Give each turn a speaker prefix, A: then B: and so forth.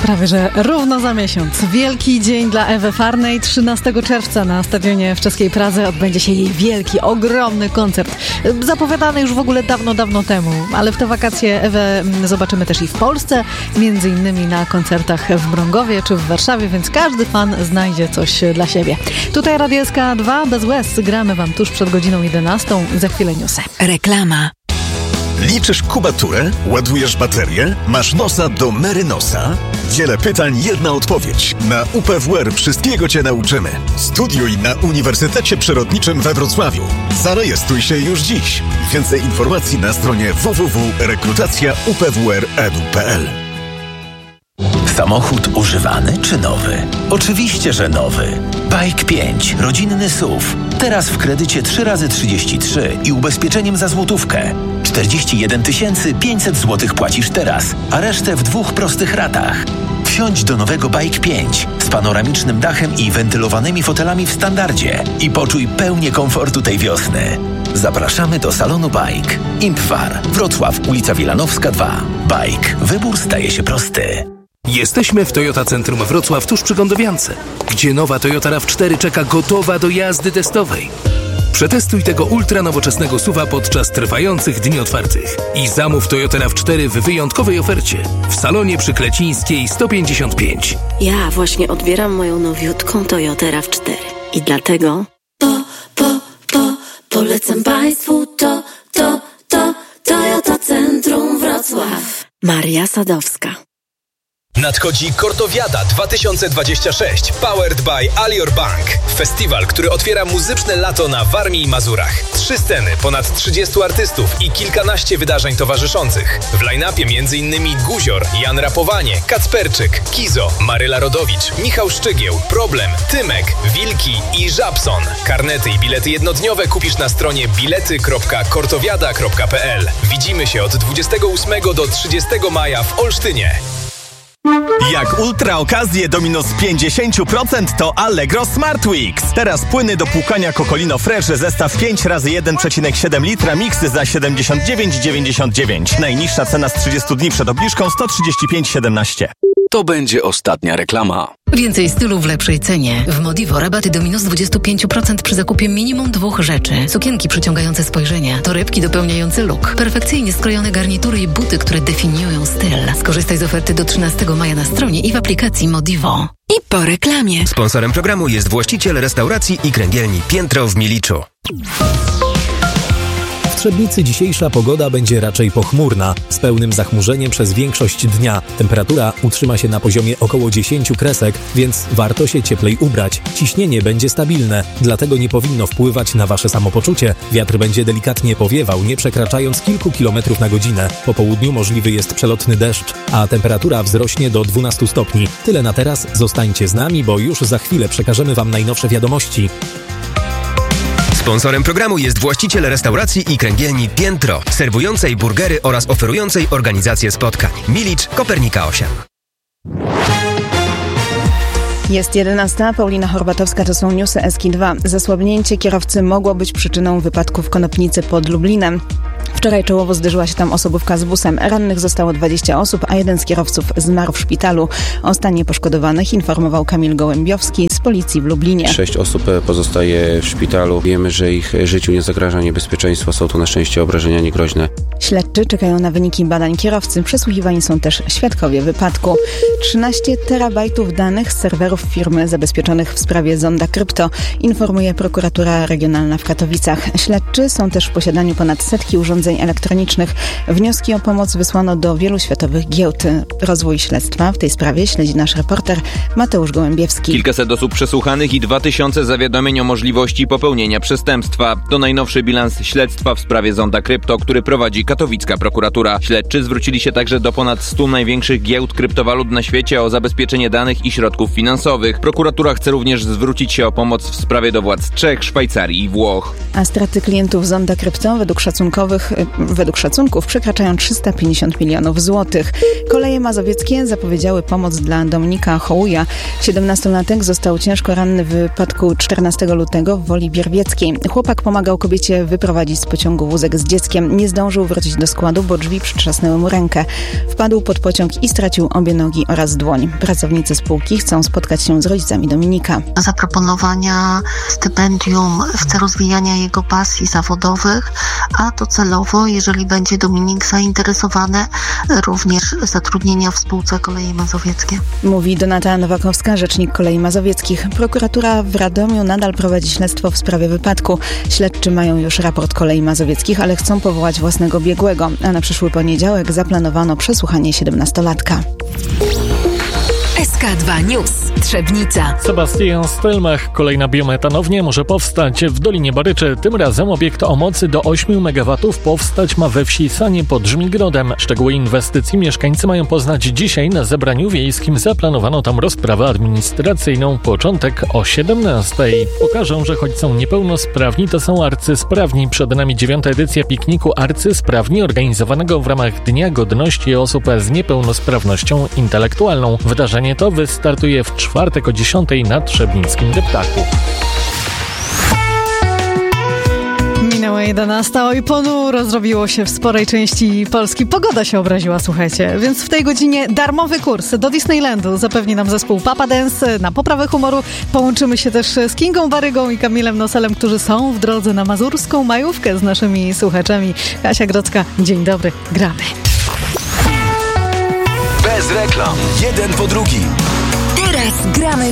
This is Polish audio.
A: Prawie że równo za miesiąc. Wielki dzień dla Ewy Farnej. 13 czerwca na stadionie w czeskiej Pradze odbędzie się jej wielki, ogromny koncert. Zapowiadany już w ogóle dawno temu. Ale w te wakacje Ewę zobaczymy też i w Polsce. Między innymi na koncertach w Mrągowie czy w Warszawie, więc każdy fan znajdzie coś dla siebie. Tutaj Radio SK2 bez łez. Gramy wam tuż przed godziną 11. Za chwilę newsy.
B: Reklama.
C: Liczysz kubaturę? Ładujesz baterię? Masz nosa do Merynosa? Wiele pytań, jedna odpowiedź. Na UPWR wszystkiego Cię nauczymy. Studiuj na Uniwersytecie Przyrodniczym we Wrocławiu. Zarejestruj się już dziś. Więcej informacji na stronie www.rekrutacja.upwr.edu.pl.
D: Samochód używany czy nowy? Oczywiście, że nowy. Bike 5, rodzinny SUV. Teraz w kredycie 3x33 i ubezpieczeniem za złotówkę. 41 500 zł płacisz teraz, a resztę w 2 prostych ratach. Wsiądź do nowego Bike 5 z panoramicznym dachem i wentylowanymi fotelami w standardzie i poczuj pełnię komfortu tej wiosny. Zapraszamy do salonu Bike. Impfar, Wrocław, ulica Wilanowska 2. Bike. Wybór staje się prosty.
E: Jesteśmy w Toyota Centrum Wrocław tuż przy Gondowiance, gdzie nowa Toyota RAV4 czeka gotowa do jazdy testowej. Przetestuj tego ultra nowoczesnego SUV-a podczas trwających dni otwartych i zamów Toyota RAV4 w wyjątkowej ofercie w salonie przy Klecińskiej 155.
F: Ja właśnie odbieram moją nowiutką Toyotę RAV4 i dlatego polecam Państwu Toyota Centrum Wrocław. Maria Sadowska.
G: Nadchodzi Kortowiada 2026 Powered by Alior Bank. Festiwal, który otwiera muzyczne lato na Warmii i Mazurach. 3 sceny, ponad 30 artystów i kilkanaście wydarzeń towarzyszących. W line-upie m.in. Guzior, Jan Rapowanie, Kacperczyk, Kizo, Maryla Rodowicz, Michał Szczygieł, Problem, Tymek, Wilki i Żabson. Karnety i bilety jednodniowe kupisz na stronie bilety.kortowiada.pl. Widzimy się od 28 do 30 maja w Olsztynie.
H: Jak ultra okazje do minus 50% to Allegro Smart Weeks. Teraz płyny do płukania Cocolino Fresh zestaw 5 razy 1,7 litra mix za 79,99. Najniższa cena z 30 dni przed obniżką 135,17.
I: To będzie ostatnia reklama.
B: Więcej stylu w lepszej cenie. W Modivo rabaty do minus 25% przy zakupie minimum 2 rzeczy. Sukienki przyciągające spojrzenia, torebki dopełniające look, perfekcyjnie skrojone garnitury i buty, które definiują styl. Skorzystaj z oferty do 13 maja na stronie i w aplikacji Modivo.
J: I po reklamie.
K: Sponsorem programu jest właściciel restauracji i kręgielni Piętro w Miliczu.
L: W Trzebnicy dzisiejsza pogoda będzie raczej pochmurna, z pełnym zachmurzeniem przez większość dnia. Temperatura utrzyma się na poziomie około 10 kresek, więc warto się cieplej ubrać. Ciśnienie będzie stabilne, dlatego nie powinno wpływać na wasze samopoczucie. Wiatr będzie delikatnie powiewał, nie przekraczając kilku kilometrów na godzinę. Po południu możliwy jest przelotny deszcz, a temperatura wzrośnie do 12 stopni. Tyle na teraz, zostańcie z nami, bo już za chwilę przekażemy wam najnowsze wiadomości.
K: Sponsorem programu jest właściciel restauracji i kręgielni Piętro, serwującej burgery oraz oferującej organizację spotkań. Milicz, Kopernika 8.
M: Jest 11. Paulina Horbatowska, to są newsy SK2. Zasłabnięcie kierowcy mogło być przyczyną wypadku w Konopnicy pod Lublinem. Wczoraj czołowo zderzyła się tam osobówka z busem. Rannych zostało 20 osób, a jeden z kierowców zmarł w szpitalu. O stanie poszkodowanych informował Kamil Gołębiowski z policji w Lublinie.
N: 6 osób pozostaje w szpitalu. Wiemy, że ich życiu nie zagraża niebezpieczeństwo. Są to na szczęście obrażenia niegroźne.
M: Śledczy czekają na wyniki badań kierowcy. Przesłuchiwani są też świadkowie wypadku. 13 terabajtów danych z serwerów firmy zabezpieczonych w sprawie Zonda Krypto, informuje prokuratura regionalna w Katowicach. Śledczy są też w posiadaniu ponad setki urządzeń elektronicznych. Wnioski o pomoc wysłano do wielu światowych giełd. Rozwój śledztwa w tej sprawie śledzi nasz reporter Mateusz Gołębiewski.
O: Kilkaset osób przesłuchanych i 2000 zawiadomień o możliwości popełnienia przestępstwa. To najnowszy bilans śledztwa w sprawie Zonda Krypto, który prowadzi katowicka prokuratura. Śledczy zwrócili się także do ponad 100 największych giełd kryptowalut na świecie o zabezpieczenie danych i środków finansowych. Prokuratura chce również zwrócić się o pomoc w sprawie do władz Czech, Szwajcarii i Włoch.
M: A straty klientów Zonda Krypto według szacunkowych finansowych według szacunków przekraczają 350 milionów złotych. Koleje mazowieckie zapowiedziały pomoc dla Dominika Hołuja. 17-latek został ciężko ranny w wypadku 14 lutego w Woli Bierwieckiej. Chłopak pomagał kobiecie wyprowadzić z pociągu wózek z dzieckiem. Nie zdążył wrócić do składu, bo drzwi przytrzasnęły mu rękę. Wpadł pod pociąg i stracił obie nogi oraz dłoń. Pracownicy spółki chcą spotkać się z rodzicami Dominika.
J: Zaproponowania stypendium w celu rozwijania jego pasji zawodowych, a docelowo, jeżeli będzie Dominik zainteresowany, również zatrudnienia w spółce Koleje Mazowieckie.
M: Mówi Donata Nowakowska, rzecznik Kolei Mazowieckich. Prokuratura w Radomiu nadal prowadzi śledztwo w sprawie wypadku. Śledczy mają już raport Kolei Mazowieckich, ale chcą powołać własnego biegłego, a na przyszły poniedziałek zaplanowano przesłuchanie 17-latka.
B: SK2 News. Trzebnica.
P: Sebastian Stelmach. Kolejna biometanownia może powstać w Dolinie Baryczy. Tym razem obiekt o mocy do 8 MW powstać ma we wsi Sanie pod Żmigrodem. Szczegóły inwestycji mieszkańcy mają poznać dzisiaj na zebraniu wiejskim. Zaplanowano tam rozprawę administracyjną. Początek o 17:00. Pokażą, że choć są niepełnosprawni, to są arcysprawni. Przed nami 9. edycja pikniku Arcysprawni organizowanego w ramach Dnia Godności osób z niepełnosprawnością intelektualną. Wydarzenie to wystartuje w czwartek o 10:00 na Trzebnickim Deptaku.
A: Minęła 11:00, oj ponuro zrobiło się w sporej części Polski. Pogoda się obraziła, słuchajcie. Więc w tej godzinie darmowy kurs do Disneylandu zapewni nam zespół Papa Dance na poprawę humoru. Połączymy się też z Kingą Barygą i Kamilem Noselem, którzy są w drodze na mazurską majówkę z naszymi słuchaczami. Kasia Grodzka, dzień dobry, gramy.
I: Bez reklam. Jeden po drugim.
B: Teraz gramy